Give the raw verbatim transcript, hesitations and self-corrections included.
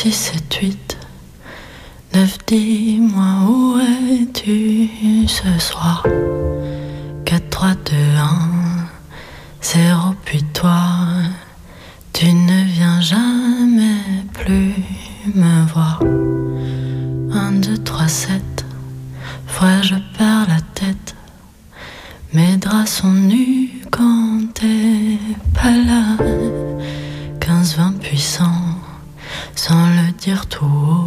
six, sept, huit, neuf, dis-moi où es-tu ce soir? Quatre, trois, deux, un, zéro, puis toi, tu ne viens jamais plus me voir. Un, deux, trois, sept, fois je perds la tête. Mes draps sont nus quand t'es pas là. Quinze, vingt puissants, sans le dire tout haut.